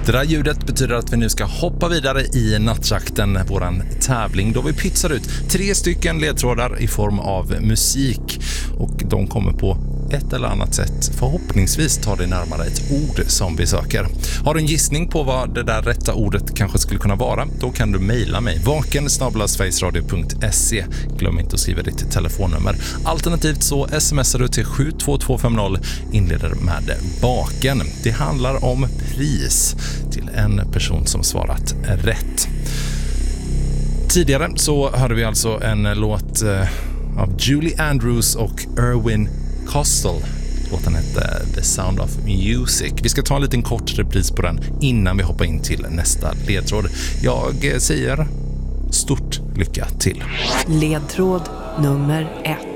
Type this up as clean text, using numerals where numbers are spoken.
Det där ljudet betyder att vi nu ska hoppa vidare i nattjakten, våran tävling, då vi pytsar ut 3 stycken ledtrådar i form av musik. Och de kommer på ett eller annat sätt förhoppningsvis ta dig närmare ett ord som vi söker. Har du en gissning på vad det där rätta ordet kanske skulle kunna vara, då kan du mejla mig vaken@sverigesradio.se. Glöm inte att skriva ditt telefonnummer. Alternativt så smsar du till 72250, inleder med vaken. Det handlar om pris till en person som svarat rätt. Tidigare så hörde vi alltså en låt av Julie Andrews och Erwin Costel. Låten hette The Sound of Music. Vi ska ta en liten kort repris på den innan vi hoppar in till nästa ledtråd. Jag säger stort lycka till. Ledtråd nummer 1.